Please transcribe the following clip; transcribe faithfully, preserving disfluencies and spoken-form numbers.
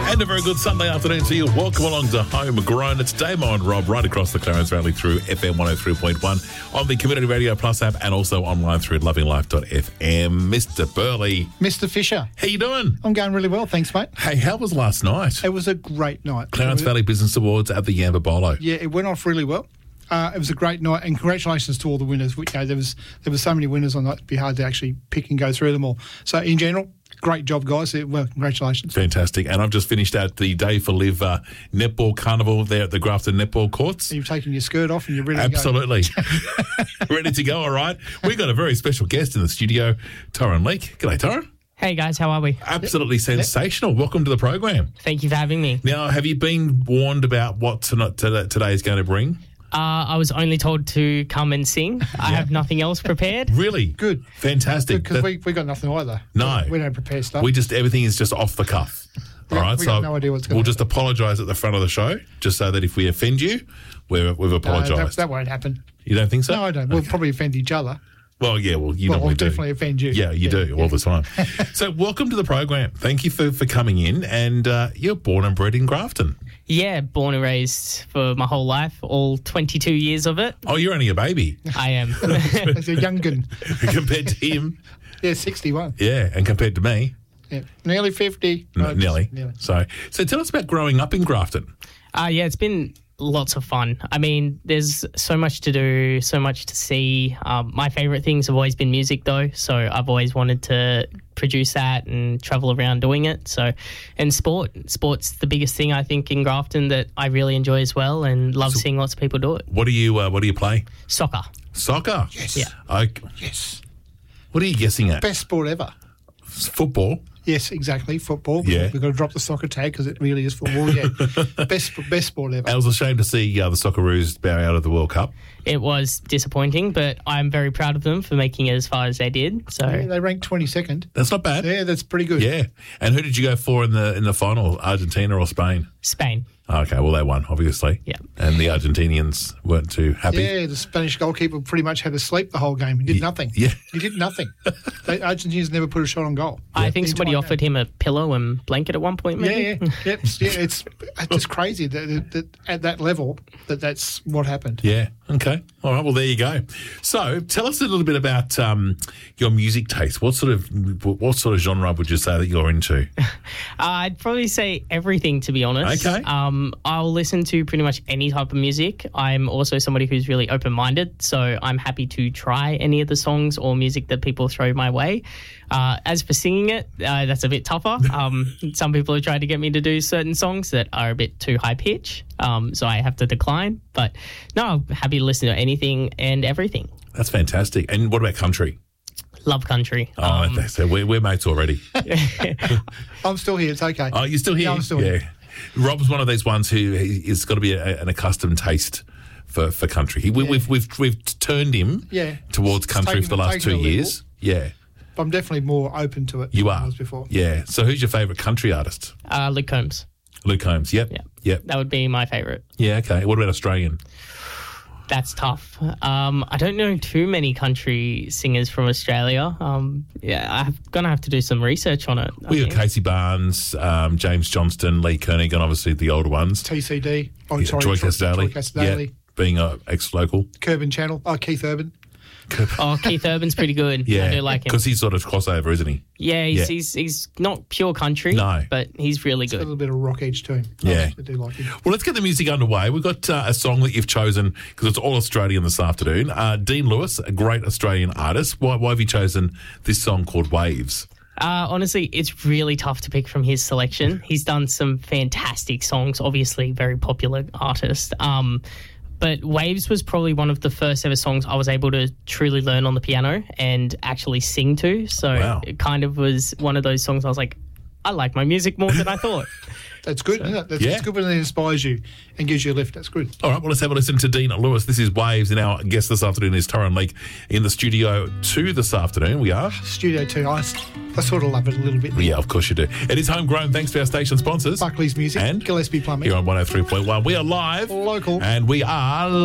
And a very good Sunday afternoon to you. Welcome along to Homegrown. It's Damo and Rob right across the Clarence Valley through F M one oh three point one on the Community Radio Plus app and also online through loving life dot f m. Mister Burley. Mister Fisher. How you doing? I'm going really well, thanks, mate. Hey, how was last night? It was a great night. Clarence Valley Business Awards at the Yamba Bolo. Yeah, it went off really well. Uh, it was a great night, and congratulations to all the winners. We, you know, there was there were so many winners on that; it'd be hard to actually pick and go through them all. So, in general, great job, guys. Well, congratulations. Fantastic. And I've just finished out the Day for Live uh, netball carnival there at the Grafton Netball Courts. You've taken your skirt off and you're ready Absolutely. to go. Ready to go, all right. We've got a very special guest in the studio, Torrin Leake. G'day, Torrin. Hey guys, how are we? Absolutely sensational. Welcome to the program. Thank you for having me. Now, have you been warned about what tonight, today is going to bring? Uh, I was only told to come and sing. I have nothing else prepared. Really? Good. Fantastic. Because we we got nothing either. No. We don't prepare stuff. We just, everything is just off the cuff. Yeah, all right, we so got no idea what's going we'll to just apologise at the front of the show, just so that if we offend you, we're, we've No, apologised. that, that won't happen. You don't think so? No, I don't. We'll probably offend each other. Well, yeah, well, you Well, normally we'll do. definitely offend you. Yeah, you Yeah, do yeah. all the time. So welcome to the program. Thank you for, for coming in. And uh, you're born and bred in Grafton. Yeah, born and raised for my whole life, all twenty-two years of it. Oh, you're only a baby I am. As a young gun. compared to him. Yeah, sixty-one. Yeah, and compared to me, Yeah. Nearly fifty. n- No, just nearly. nearly. So, so tell us about growing up in Grafton. uh, yeah, it's been lots of fun. I mean, there's so much to do, so much to see. Um, my favourite things have always been music, though, so I've always wanted to produce that and travel around doing it. So, and sport. Sport's the biggest thing, I think, in Grafton that I really enjoy as well and love So- seeing lots of people do it. What do you uh, What do you play? Soccer. Soccer. Yes. Yeah. Okay. Yes. What are you guessing at? Best sport ever. Football. Yes, exactly. Football. Yeah. We've got to drop the soccer tag because it really is football. Yeah. best best sport ever. I was ashamed to see uh, the Socceroos bow out of the World Cup. It was disappointing, but I'm very proud of them for making it as far as they did. So Yeah, they ranked twenty-second. That's not bad. Yeah, that's pretty good. Yeah. And who did you go for in the in the final? Argentina or Spain? Spain. Okay, well, they won, obviously. Yeah. And the Argentinians weren't too happy. Yeah, the Spanish goalkeeper pretty much had to sleep the whole game. He did nothing. yeah. He did nothing. The Argentinians never put a shot on goal. I think The somebody entire offered him a pillow and blanket at one point, game. maybe. Yeah, yeah. Yep, yeah, it's, it's just crazy that, that, that at that level that that's what happened. Yeah. Okay. All right. Well, there you go. So, tell us a little bit about um, your music taste. What sort of what sort of genre would you say that you're into? Uh, I'd probably say everything, to be honest. Okay. Um, I'll listen to pretty much any type of music. I'm also somebody who's really open-minded, so I'm happy to try any of the songs or music that people throw my way. Uh, as for singing it, uh, that's a bit tougher. Um, some people have tried to get me to do certain songs that are a bit too high-pitch, um, so I have to decline. But no, I'm happy to listen to anything and everything. That's fantastic. And what about country? Love country. Oh, Um, that's- so we're, we're mates already. I'm still here. It's okay. Oh, you're still here? Yeah, I'm still yeah. here. Rob's one of those ones who has got to be a, an accustomed taste for, for country. He, we, Yeah. We've we've we've turned him Yeah. towards It's country taken- for the last taken two a little. years. Yeah, But I'm definitely more open to it you than are. I was before. Yeah. So who's your favourite country artist? uh, Luke Combs. Luke Combs. Yep. Yeah. Yep. That would be my favourite. Yeah. Okay. What about Australian? That's tough. Um, I don't know too many country singers from Australia. Um, yeah, I'm going to have to do some research on it. I We got think. Casey Barnes, um, James Johnston, Lee Koenig, and obviously the older ones. T C D. Oh, Yeah, sorry. Troy Troy Castadelli. Troy Castadelli. Yeah, being a ex-local. Kerbin Channel. Oh, Keith Urban. Oh, Keith Urban's pretty good. Yeah. I do like him. Because he's sort of crossover, isn't he? Yeah, he's, Yeah. He's, he's not pure country, No. but he's really Got a good. little bit of rock edge to him. Yeah. I do like him. Well, let's get the music underway. We've got uh, a song that you've chosen because it's all Australian this afternoon. Uh, Dean Lewis, a great Australian artist. Why, why have you chosen this song called Waves? Uh, honestly, it's really tough to pick from his selection. He's done some fantastic songs, obviously very popular artist. Um, but Waves was probably one of the first ever songs I was able to truly learn on the piano and actually sing to. So Wow. it kind of was one of those songs I was like, I like my music more than I thought. That's good. isn't it? That's, yeah. It's good when it inspires you and gives you a lift. That's good. All right, well, let's have a listen to Dean Lewis. This is Waves, and our guest this afternoon is Torrin Leake in the studio two this afternoon. We are. Studio two. I, I sort of love it a little bit. Yeah, of course you do. It is homegrown thanks to our station sponsors. Buckley's Music. And Gillespie Plumbing. Here on one oh three point one. We are live. Local. And we are